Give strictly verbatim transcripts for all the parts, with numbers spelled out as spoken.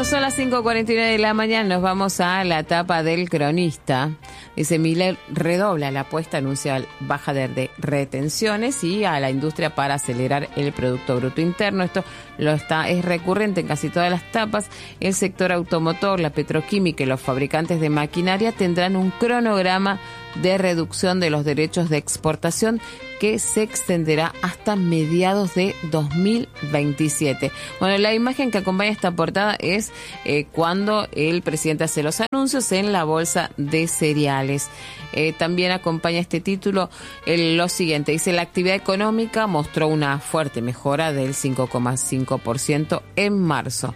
Cuando son las cinco cuarenta y nueve de la mañana nos vamos a la etapa del Cronista. Dice, Milei redobla la apuesta, anuncia baja de retenciones y a la industria para acelerar el Producto Bruto Interno. Esto lo está es recurrente en casi todas las tapas. El sector automotor, la petroquímica y los fabricantes de maquinaria tendrán un cronograma de reducción de los derechos de exportación que se extenderá hasta mediados de dos mil veintisiete. Bueno, la imagen que acompaña esta portada es eh, cuando el presidente hace los anuncios en la bolsa de cereales. Eh, también acompaña este título eh, lo siguiente, dice, la actividad económica mostró una fuerte mejora del cinco coma cinco por ciento en marzo.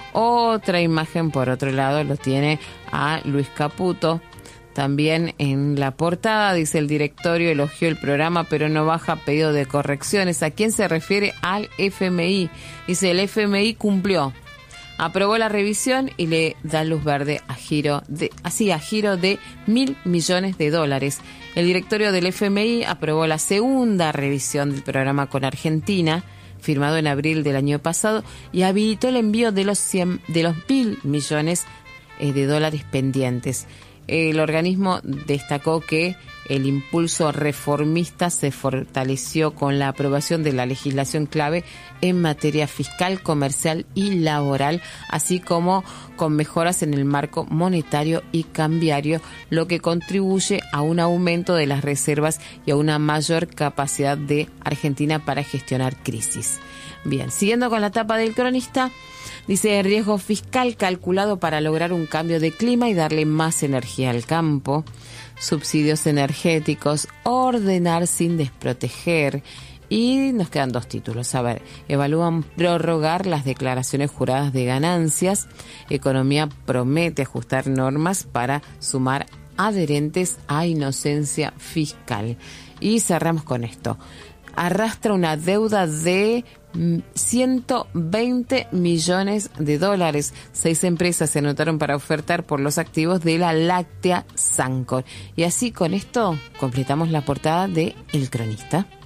Otra imagen, por otro lado, lo tiene a Luis Caputo. También en la portada dice, el directorio elogió el programa pero no baja pedido de correcciones. ¿A quién se refiere? Al F M I. Dice, el F M I cumplió, aprobó la revisión y le da luz verde a giro de, así a giro de mil millones de dólares. El directorio del F M I aprobó la segunda revisión del programa con Argentina, firmado en abril del año pasado, y habilitó el envío de los cien, de los mil millones eh, de dólares pendientes. El organismo destacó que el impulso reformista se fortaleció con la aprobación de la legislación clave en materia fiscal, comercial y laboral, así como con mejoras en el marco monetario y cambiario, lo que contribuye a un aumento de las reservas y a una mayor capacidad de Argentina para gestionar crisis. Bien, siguiendo con la etapa del Cronista, dice, riesgo fiscal calculado para lograr un cambio de clima y darle más energía al campo, subsidios energéticos, ordenar sin desproteger. Y nos quedan dos títulos. A ver, evalúan prorrogar las declaraciones juradas de ganancias. Economía promete ajustar normas para sumar adherentes a inocencia fiscal. Y cerramos con esto. Arrastra una deuda de ciento veinte millones de dólares. Seis empresas se anotaron para ofertar por los activos de la láctea Sancor. Y así con esto completamos la portada de El Cronista.